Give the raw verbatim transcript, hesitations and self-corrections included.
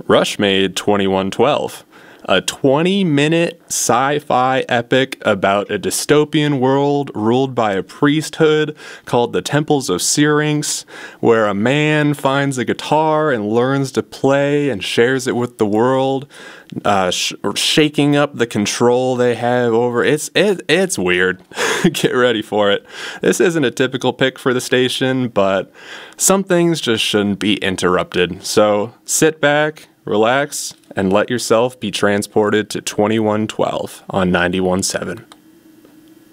Rush made twenty-one twelve, a twenty-minute sci-fi epic about a dystopian world ruled by a priesthood called the Temples of Syrinx, where a man finds a guitar and learns to play and shares it with the world, uh, sh- shaking up the control they have over it's it, it's weird. Get ready for it. This isn't a typical pick for the station, but some things just shouldn't be interrupted. So sit back, relax, and let yourself be transported to twenty-one twelve on ninety-one point seven.